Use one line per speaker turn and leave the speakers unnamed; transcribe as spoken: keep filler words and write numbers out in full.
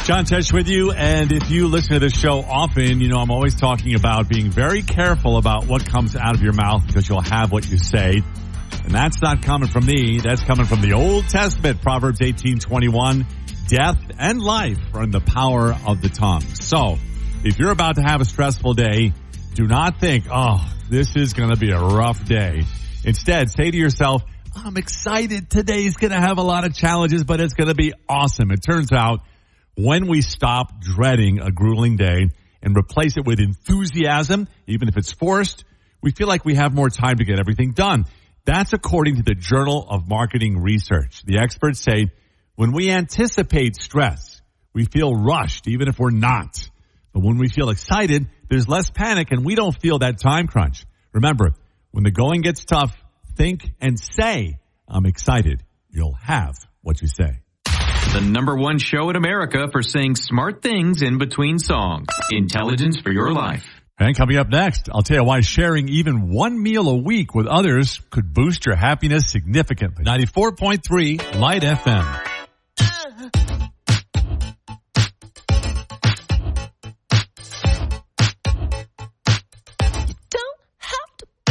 John Tesh with you, and if you listen to this show often, you know I'm always talking about being very careful about what comes out of your mouth because you'll have what you say. And that's not coming from me. That's coming from the Old Testament, Proverbs eighteen twenty-one. Death and life are in the power of the tongue. So, if you're about to have a stressful day, do not think, oh, this is going to be a rough day. Instead, say to yourself, I'm excited. Today's going to have a lot of challenges, but it's going to be awesome. It turns out, when we stop dreading a grueling day and replace it with enthusiasm, even if it's forced, we feel like we have more time to get everything done. That's according to the Journal of Marketing Research. The experts say when we anticipate stress, we feel rushed, even if we're not. But when we feel excited, there's less panic and we don't feel that time crunch. Remember, when the going gets tough, think and say, I'm excited. You'll have what you say.
The number one show in America for saying smart things in between songs. Intelligence for your life.
And coming up next, I'll tell you why sharing even one meal a week with others could boost your happiness significantly. ninety-four point three Light F M.